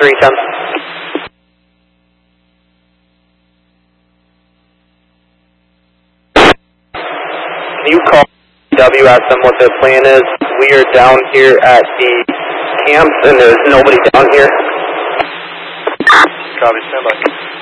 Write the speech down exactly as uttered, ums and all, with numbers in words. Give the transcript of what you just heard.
three ten. Can you call W, ask them what their plan is? We are down here at the camps and there's nobody down here. Copy, stand by.